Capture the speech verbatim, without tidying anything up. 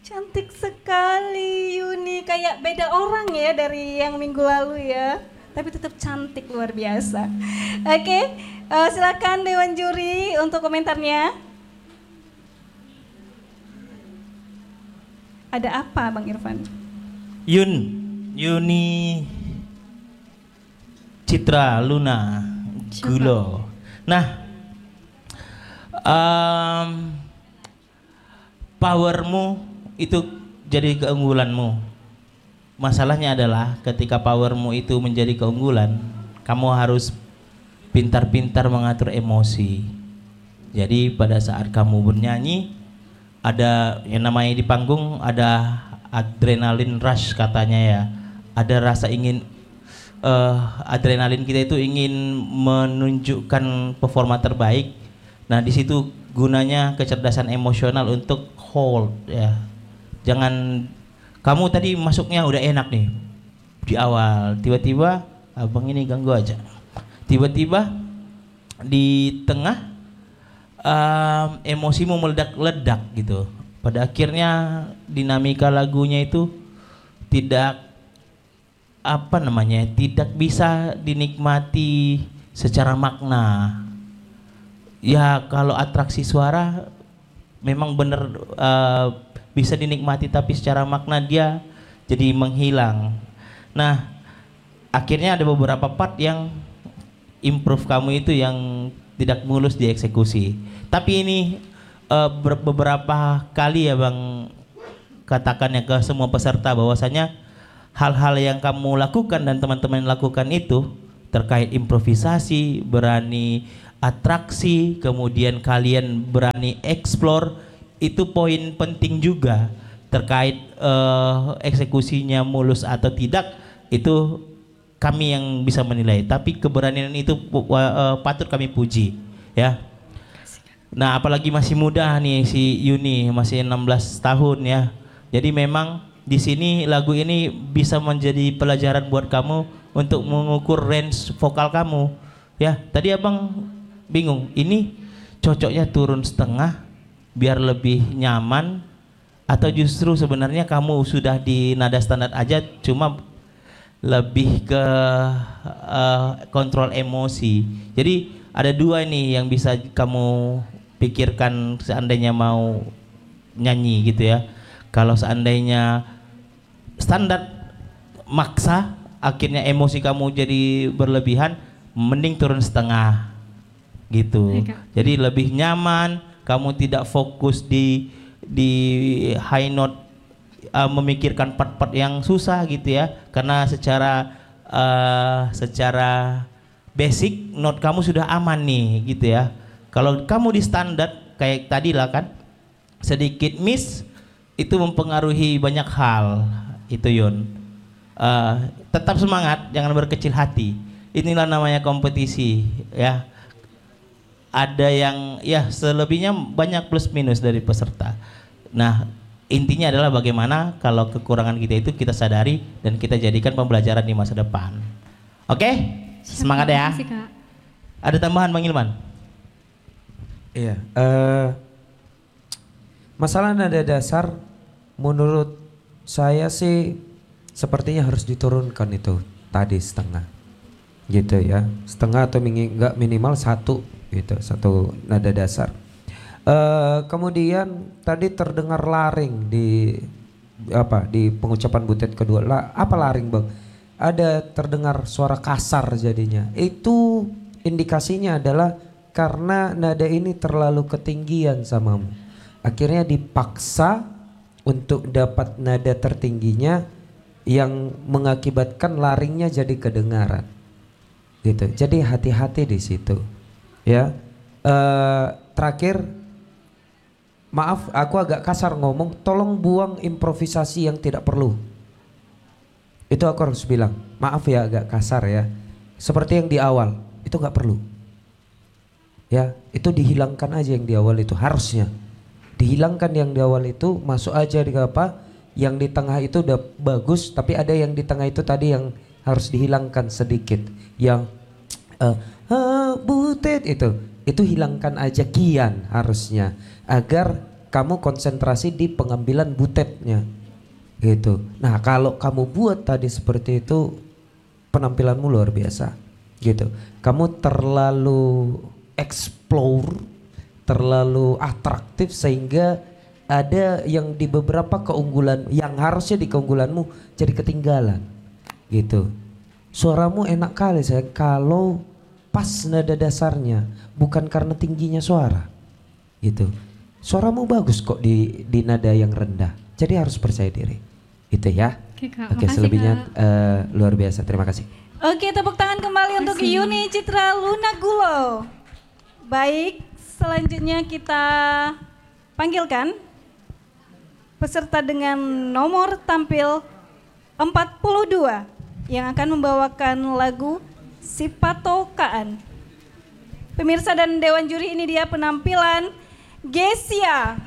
Cantik sekali Yuni, kayak beda orang ya dari yang minggu lalu ya. Tapi tetap cantik luar biasa. Oke, uh, silakan Dewan Juri untuk komentarnya. Ada apa Bang Irfan? Yun, Yuni Citra Luna Gulo. Nah, um, powermu itu jadi keunggulanmu. Masalahnya adalah ketika powermu itu menjadi keunggulan, kamu harus pintar-pintar mengatur emosi. Jadi pada saat kamu bernyanyi, ada yang namanya di panggung ada adrenalin rush katanya ya. Ada rasa ingin uh, adrenalin kita itu ingin menunjukkan performa terbaik. Nah, di situ gunanya kecerdasan emosional untuk hold ya. Jangan kamu tadi masuknya udah enak nih di awal, tiba-tiba abang ini ganggu aja. Tiba-tiba di tengah um, emosimu meledak-ledak gitu. Pada akhirnya dinamika lagunya itu tidak apa namanya, tidak bisa dinikmati secara makna. Ya kalau atraksi suara memang benar uh, bisa dinikmati, tapi secara makna dia jadi menghilang. Nah, akhirnya ada beberapa part yang improve kamu itu yang tidak mulus dieksekusi. Tapi ini uh, beberapa kali ya Bang katakan ya ke semua peserta bahwasanya hal-hal yang kamu lakukan dan teman-teman lakukan itu terkait improvisasi, berani atraksi, kemudian kalian berani explore, itu poin penting juga. Terkait uh, eksekusinya mulus atau tidak, itu kami yang bisa menilai, tapi keberanian itu uh, patut kami puji ya. Nah, apalagi masih muda nih si Yuni, masih enam belas tahun ya. Jadi memang di sini lagu ini bisa menjadi pelajaran buat kamu untuk mengukur range vokal kamu ya. Tadi abang bingung, ini cocoknya turun setengah biar lebih nyaman, atau justru sebenarnya kamu sudah di nada standar aja cuma lebih ke uh, kontrol emosi. Jadi ada dua nih yang bisa kamu pikirkan seandainya mau nyanyi gitu ya. Kalau seandainya standar maksa akhirnya emosi kamu jadi berlebihan, mending turun setengah gitu. Jadi lebih nyaman, kamu tidak fokus di di high note, uh, memikirkan part-part yang susah gitu ya, karena secara uh, secara basic note kamu sudah aman nih gitu ya. Kalau kamu di standar kayak tadi lah kan, sedikit miss itu mempengaruhi banyak hal itu Yun. Uh, tetap semangat, jangan berkecil hati. Inilah namanya kompetisi ya. Ada yang ya selebihnya banyak plus minus dari peserta. Nah, intinya adalah bagaimana kalau kekurangan kita itu kita sadari dan kita jadikan pembelajaran di masa depan. Oke? Semangat ya. Ada tambahan Bang Ilman? Iya, uh, masalah nada dasar menurut saya sih sepertinya harus diturunkan itu tadi setengah gitu ya, setengah atau enggak minimal satu gitu, satu nada dasar. Uh, kemudian tadi terdengar laring di apa di pengucapan butet kedua. Lah, apa laring Bang? Ada terdengar suara kasar jadinya. Itu indikasinya adalah karena nada ini terlalu ketinggian samamu. Akhirnya dipaksa untuk dapat nada tertingginya yang mengakibatkan laringnya jadi kedengaran. Gitu. Jadi hati-hati di situ. Ya. Uh, terakhir, maaf aku agak kasar ngomong, tolong buang improvisasi yang tidak perlu. Itu aku harus bilang, maaf ya agak kasar ya. Seperti yang di awal, itu nggak perlu. Ya, itu dihilangkan aja yang di awal itu harusnya. Dihilangkan yang di awal itu, masuk aja di apa? Yang di tengah itu udah bagus, tapi ada yang di tengah itu tadi yang harus dihilangkan sedikit. Yang uh, ah, butet itu, itu hilangkan aja kian harusnya agar kamu konsentrasi di pengambilan butetnya gitu. Nah kalau kamu buat tadi seperti itu, penampilanmu luar biasa gitu. Kamu terlalu explore, terlalu atraktif sehingga ada yang di beberapa keunggulan yang harusnya di keunggulanmu jadi ketinggalan gitu. Suaramu enak kali saya kalau pas nada dasarnya, bukan karena tingginya suara gitu. Suaramu bagus kok di di nada yang rendah, jadi harus percaya diri itu ya. Oke, Kak. Oke, Makasih, selebihnya Kak. eh, luar biasa, terima kasih. Oke, tepuk tangan kembali untuk Yuni Citra Lunagulo. Baik, selanjutnya kita panggilkan peserta dengan nomor tampil empat puluh dua yang akan membawakan lagu Sipatokaan. Pemirsa dan Dewan Juri, ini dia penampilan Gesia.